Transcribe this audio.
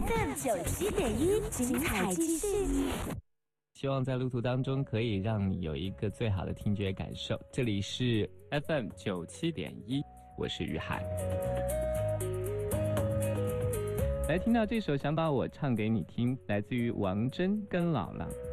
FM97.1，精彩继续。 希望在路途当中可以让你有一个最好的听觉感受。这里是 FM97.1，我是于海。来听到这首《想把我唱给你听》，来自于王真跟老狼。